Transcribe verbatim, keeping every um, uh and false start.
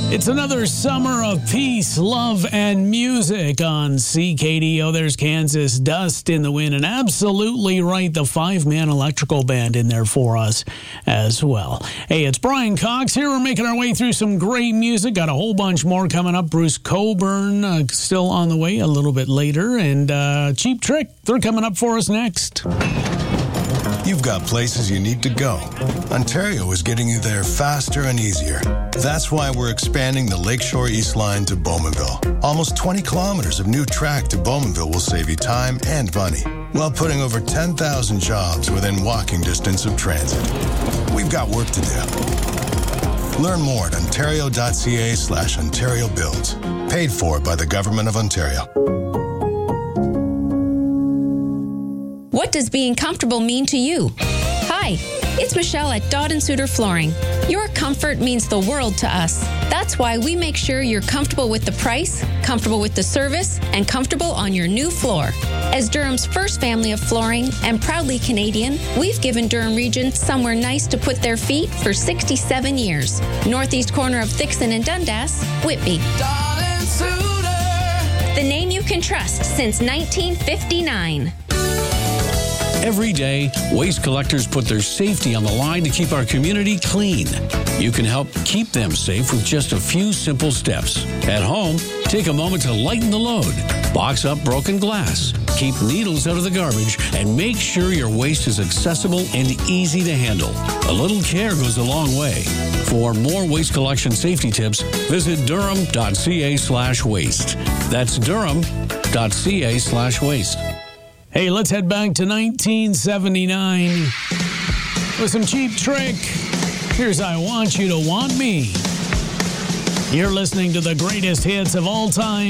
It's another summer of peace, love, and music on C K D O. There's Kansas Dust in the Wind, and absolutely right, the five-man electrical band in there for us as well. Hey, it's Brian Cox here. We're making our way through some great music. Got a whole bunch more coming up. Bruce Cockburn uh, still on the way a little bit later, and uh, Cheap Trick, they're coming up for us next. You've got places you need to go. Ontario is getting you there faster and easier. That's why we're expanding the Lakeshore East Line to Bowmanville. Almost twenty kilometers of new track to Bowmanville will save you time and money, while putting over ten thousand jobs within walking distance of transit. We've got work to do. Learn more at ontario.ca slash Ontario Builds. Paid for by the Government of Ontario. What does being comfortable mean to you? Hi, it's Michelle at Dodd and Suter Flooring. Your comfort means the world to us. That's why we make sure you're comfortable with the price, comfortable with the service, and comfortable on your new floor. As Durham's first family of flooring and proudly Canadian, we've given Durham Region somewhere nice to put their feet for sixty-seven years. Northeast corner of Thixon and Dundas, Whitby. Dodd and Suter. The name you can trust since nineteen fifty-nine. Every day, waste collectors put their safety on the line to keep our community clean. You can help keep them safe with just a few simple steps. At home, take a moment to lighten the load. Box up broken glass. Keep needles out of the garbage, and make sure your waste is accessible and easy to handle. A little care goes a long way. For more waste collection safety tips, visit durham.ca slash waste. That's durham.ca slash waste. Hey, let's head back to nineteen seventy-nine with some Cheap Trick. Here's I Want You to Want Me. You're listening to the greatest hits of all time.